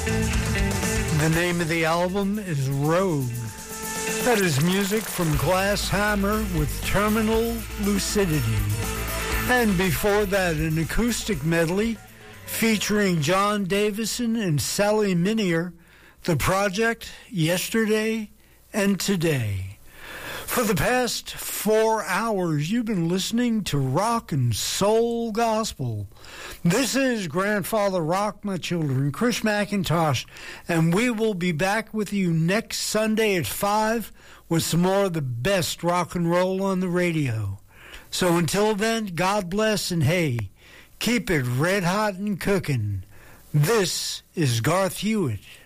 The name of the album is Rogue. That is music from Glass Hammer with Terminal Lucidity. And before that, an acoustic medley featuring John Davison and Sally Minier, The Project, Yesterday and Today. For the past 4 hours, you've been listening to rock and soul gospel. This is Grandfather Rock, my children, Chris McIntosh, and we will be back with you next Sunday at 5 with some more of the best rock and roll on the radio. So until then, God bless, and hey, keep it red hot and cooking. This is Garth Hewitt.